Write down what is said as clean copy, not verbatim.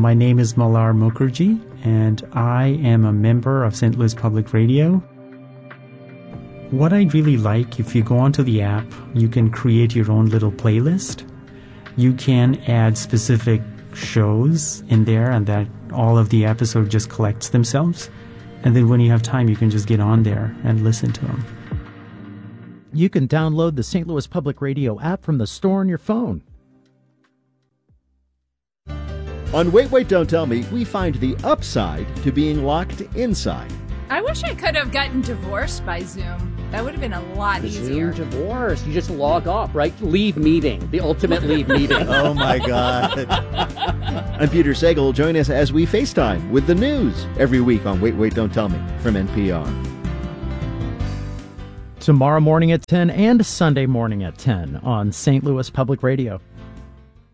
My name is Malar Mukherjee, and I am a member of St. Louis Public Radio. What I really like, if you go onto the app, you can create your own little playlist. You can add specific shows in there, and that all of the episodes just collects themselves. And then when you have time, you can just get on there and listen to them. You can download the St. Louis Public Radio app from the store on your phone. On Wait, Wait, Don't Tell Me, we find the upside to being locked inside. I wish I could have gotten divorced by Zoom. That would have been a lot easier. Zoom divorce. You just log off, right? Leave meeting. The ultimate leave meeting. Oh, my God. I'm Peter Sagal. Join us as we FaceTime with the news every week on Wait, Wait, Don't Tell Me from NPR. Tomorrow morning at 10 and Sunday morning at 10 on St. Louis Public Radio.